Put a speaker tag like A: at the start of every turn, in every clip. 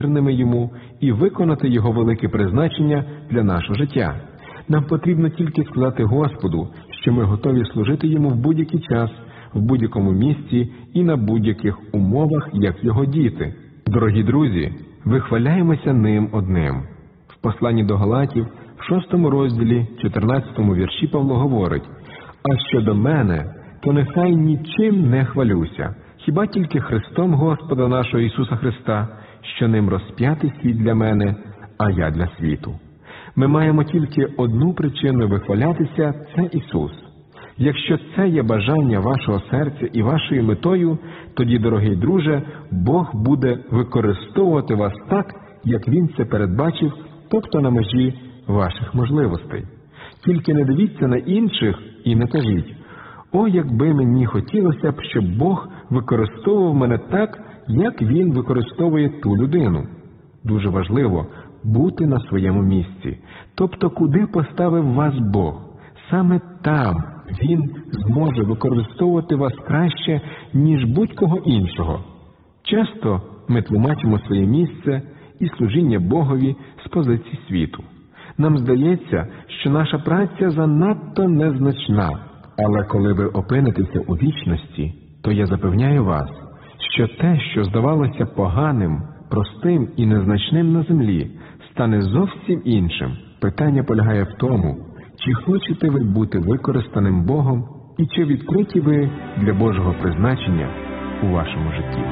A: вірними йому і виконати його велике призначення для нашого життя. Нам потрібно тільки сказати Господу, що ми готові служити йому в будь-який час, в будь-якому місці і на будь-яких умовах, як його діти. Дорогі друзі, вихваляємося ним одним. В посланні до Галатів, в 6 розділі, 14 вірші Павло говорить: «А щодо мене, то нехай нічим не хвалюся, хіба тільки Христом Господа нашого Ісуса Христа, що ним розп'ятий світ для мене, а я для світу». Ми маємо тільки одну причину вихвалятися – це Ісус. Якщо це є бажання вашого серця і вашою метою, тоді, дорогий друже, Бог буде використовувати вас так, як Він це передбачив, тобто на межі ваших можливостей. Тільки не дивіться на інших і не кажіть: «О, якби мені хотілося б, щоб Бог використовував мене так, як Він використовує ту людину». Дуже важливо бути на своєму місці, тобто куди поставив вас Бог. Саме там Він зможе використовувати вас краще, ніж будь-кого іншого. Часто ми тлумачимо своє місце і служіння Богові з позиції світу. Нам здається, що наша праця занадто незначна, але коли ви опинитеся у вічності, то я запевняю вас, що те, що здавалося поганим, простим і незначним на землі, стане зовсім іншим. Питання полягає в тому, чи хочете ви бути використаним Богом і чи відкриті ви для Божого призначення у вашому житті.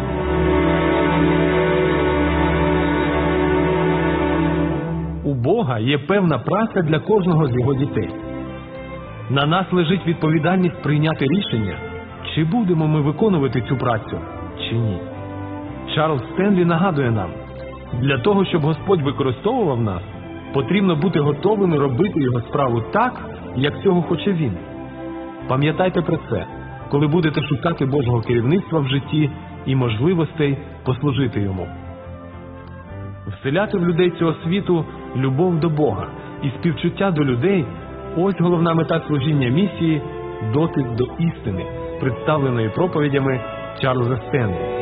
B: У Бога є певна праця для кожного з його дітей. На нас лежить відповідальність прийняти рішення, чи будемо ми виконувати цю працю, чи ні. Чарльз Стенлі нагадує нам, для того, щоб Господь використовував нас, потрібно бути готовими робити його справу так, як цього хоче Він. Пам'ятайте про це, коли будете шукати Божого керівництва в житті і можливостей послужити йому. Вселяти в людей цього світу любов до Бога і співчуття до людей – ось головна мета служіння місії «Дотик до істини», представленої проповідями Чарльза Стенлі.